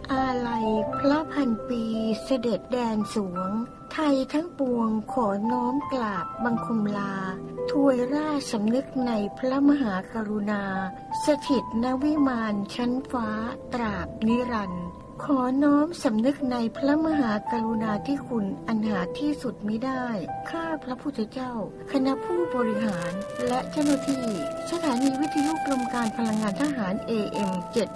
อาลัยพระพันปีเสด็จแดนสวงไทยทั้งปวงขอน้อมกราบบังคมลาถวยราชสำนึกในพระมหากรุณาสถิตณวิมานชั้นฟ้าตราบนิรันดร์ขอน้อมสำนึกในพระมหากรุณาธิคุณอันหาที่สุดมิได้ข้าพระพุทธเจ้าคณะผู้บริหารและเจ้าหน้าที่สถานีวิทยุกรมการพลังงานทหาร AM 7